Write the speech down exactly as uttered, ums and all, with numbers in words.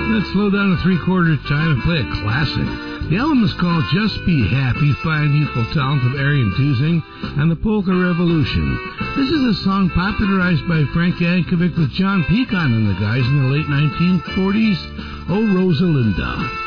Let's slow down to three-quarter time and play a classic. The album is called Just Be Happy, fine youthful talent of Arian Tusing and the Polka Revolution. This is a song popularized by Frank Yankovic with John Pecan and the guys in the late nineteen forties, Oh Rosalinda.